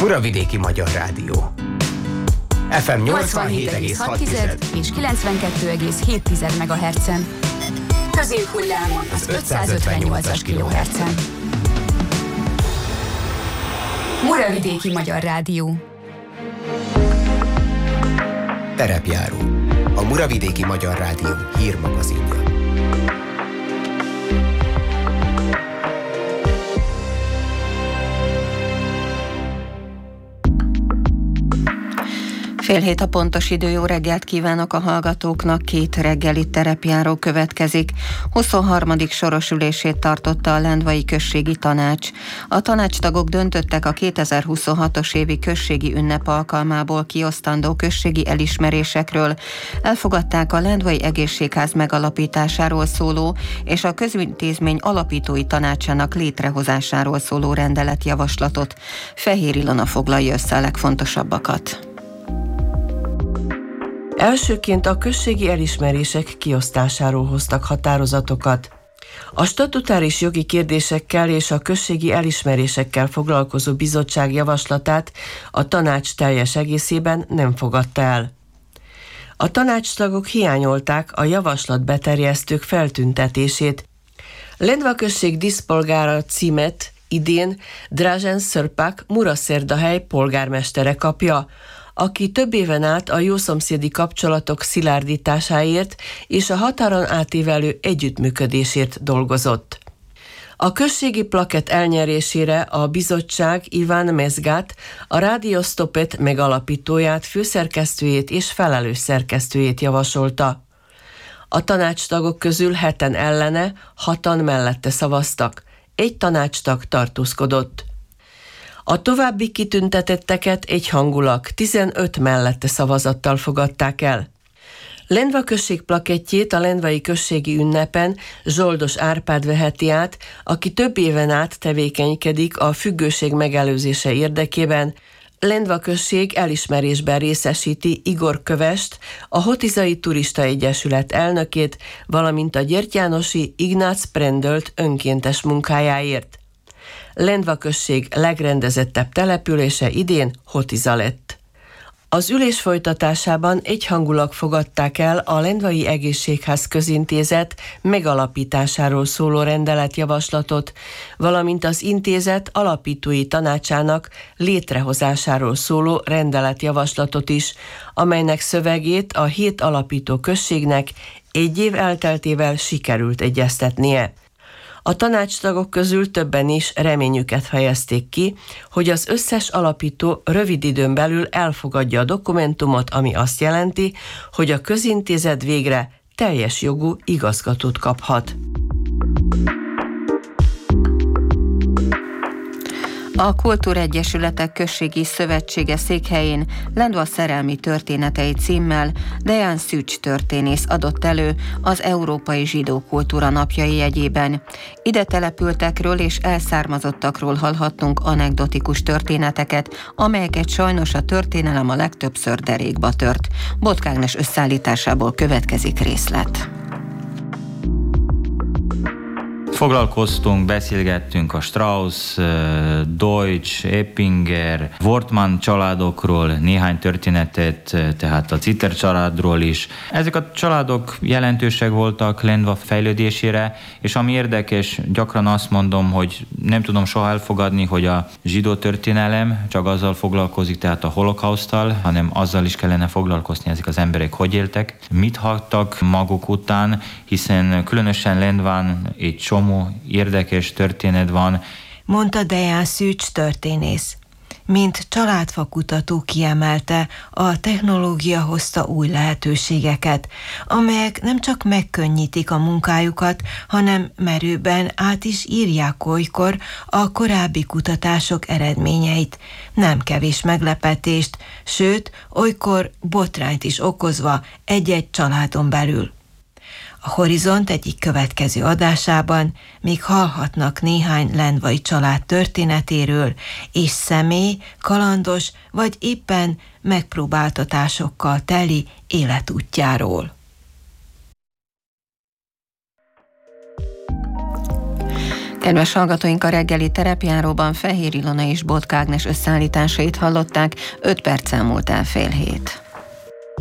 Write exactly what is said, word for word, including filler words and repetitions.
Muravidéki Magyar Rádió. ef em nyolcvanhét egész hat és kilencvenkettő egész hét megahertzen. Középhullámon az ötszázötvennyolcas kilohertzen. Muravidéki Magyar Rádió. Terepjáró. A Muravidéki Magyar Rádió hírmagazinja. Fél hét a pontos idő, jó reggelt kívánok a hallgatóknak, két reggeli terepjáró következik. huszonharmadik soros ülését tartotta a Lendvai Községi Tanács. A tanácstagok döntöttek a kétezer-huszonhatos évi községi ünnep alkalmából kiosztandó községi elismerésekről. Elfogadták a Lendvai Egészségház megalapításáról szóló és a Közintézmény Alapítói Tanácsának létrehozásáról szóló rendeletjavaslatot. Fehér Ilona foglalja össze a legfontosabbakat. Elsőként a községi elismerések kiosztásáról hoztak határozatokat. A statutáris jogi kérdésekkel és a községi elismerésekkel foglalkozó bizottság javaslatát a tanács teljes egészében nem fogadta el. A tanácstagok hiányolták a javaslat beterjesztők feltüntetését. Lendva község díszpolgára címet idén Dražen Srpak Muraszerdahely polgármestere kapja, aki több éven át a jószomszédi kapcsolatok szilárdításáért és a határon átívelő együttműködésért dolgozott. A községi plakett elnyerésére a bizottság Iván Mezgát, a Rádió Stopet megalapítóját, főszerkesztőjét és felelős szerkesztőjét javasolta. A tanácstagok közül heten ellene, hatan mellette szavaztak. Egy tanácstag tartózkodott. A további kitüntetetteket egyhangulag tizenöt mellette szavazattal fogadták el. Lendva község plakettjét a Lendvai községi ünnepen Zsoldos Árpád veheti át, aki több éven át tevékenykedik a függőség megelőzése érdekében. Lendva község elismerésben részesíti Igor Kövest, a Hotizai Turista Egyesület elnökét, valamint a gyertyánosi Ignác Prendölt önkéntes munkájáért. Lendva község legrendezettebb települése idén Hotiza lett. Az ülés folytatásában egyhangulag fogadták el a Lendvai Egészségház Közintézet megalapításáról szóló rendeletjavaslatot, valamint az intézet alapítói tanácsának létrehozásáról szóló rendeletjavaslatot is, amelynek szövegét a hét alapító községnek egy év elteltével sikerült egyeztetnie. A tanácstagok közül többen is reményüket fejezték ki, hogy az összes alapító rövid időn belül elfogadja a dokumentumot, ami azt jelenti, hogy a közintézet végre teljes jogú igazgatót kaphat. A Kultúregyesületek Községi Szövetsége székhelyén Lendva szerelmi történetei címmel Dejan Szűcs történész adott elő az Európai Zsidó Kultúra Napjai jegyében. Ide települtekről és elszármazottakról hallhattunk anekdotikus történeteket, amelyeket sajnos a történelem a legtöbbször derékba tört. Botkágnes összeállításából következik részlet. Foglalkoztunk, beszélgettünk a Strauss, Deutsch, Eppinger, Wortmann családokról, néhány történetet, tehát a Zitter családról is. Ezek a családok jelentősek voltak Lendva fejlődésére, és ami érdekes, gyakran azt mondom, hogy nem tudom soha elfogadni, hogy a zsidó történelem csak azzal foglalkozik, tehát a holokauszttal, hanem azzal is kellene foglalkozni, ezek az emberek hogy éltek, mit hagytak maguk után, hiszen különösen Lendván egy csomó érdekes történet van. Mondta Dejan Szűcs történész. Mint családfakutató kiemelte, a technológia hozta új lehetőségeket, amelyek nem csak megkönnyítik a munkájukat, hanem merőben át is írják olykor a korábbi kutatások eredményeit, nem kevés meglepetést, sőt, olykor botrányt is okozva egy-egy családon belül. A Horizont egyik következő adásában még hallhatnak néhány lendvai család történetéről és személy, kalandos vagy éppen megpróbáltatásokkal teli életútjáról. Kedves hallgatóink, a reggeli terepjáróban Fehér Ilona és Botka Ágnes összeállításait hallották, öt perccel múlt el fél hét.